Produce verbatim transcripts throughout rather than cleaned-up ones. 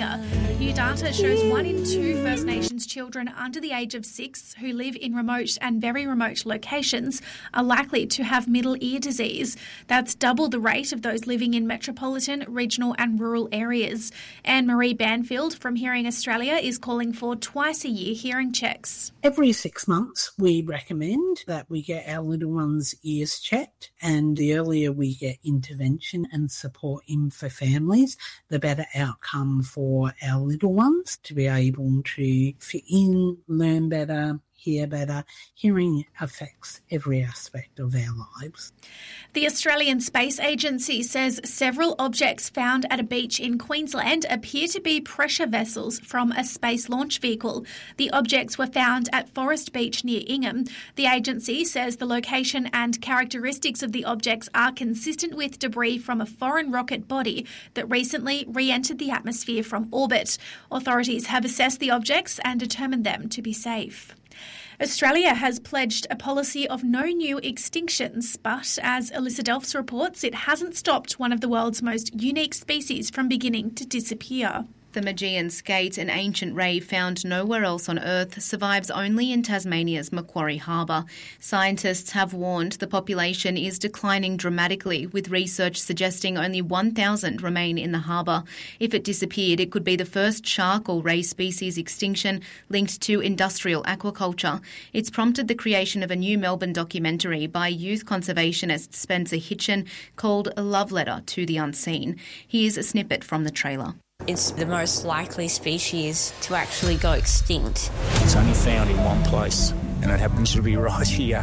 Australia. New data shows one in two First Nations children under the age of six who live in remote and very remote locations are likely to have middle ear disease. That's double the rate of those living in metropolitan, regional and rural areas. Anne-Marie Banfield from Hearing Australia is calling for twice a year hearing checks. Every six months we recommend that we get our little ones' ears checked, and the earlier we get intervention and support in for families, the better outcome for our little ones to be able to fit in, learn better, hear better. Hearing affects every aspect of our lives. The Australian Space Agency says several objects found at a beach in Queensland appear to be pressure vessels from a space launch vehicle. The objects were found at Forest Beach near Ingham. The agency says the location and characteristics of the objects are consistent with debris from a foreign rocket body that recently re-entered the atmosphere from orbit. Authorities have assessed the objects and determined them to be safe. Australia has pledged a policy of no new extinctions, but as Alyssa Delphs reports, it hasn't stopped one of the world's most unique species from beginning to disappear. The Magean skate, an ancient ray found nowhere else on Earth, survives only in Tasmania's Macquarie Harbour. Scientists have warned the population is declining dramatically, with research suggesting only one thousand remain in the harbour. If it disappeared, it could be the first shark or ray species extinction linked to industrial aquaculture. It's prompted the creation of a new Melbourne documentary by youth conservationist Spencer Hitchen called A Love Letter to the Unseen. Here's a snippet from the trailer. It's the most likely species to actually go extinct. It's only found in one place, and it happens to be right here.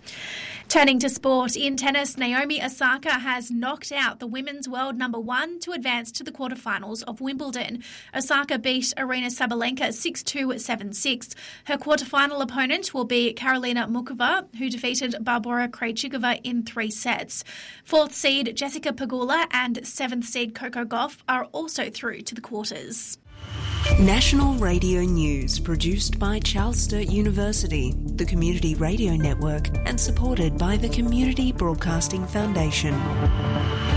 Turning to sport, in tennis, Naomi Osaka has knocked out the women's world number one to advance to the quarterfinals of Wimbledon. Osaka beat Aryna Sabalenka six two, seven six. Her quarterfinal opponent will be Karolina Muchova, who defeated Barbora Krejcikova in three sets. Fourth seed Jessica Pegula and seventh seed Coco Gauff are also through to the quarters. National Radio News, produced by Charles Sturt University, the Community Radio Network, and supported by the Community Broadcasting Foundation.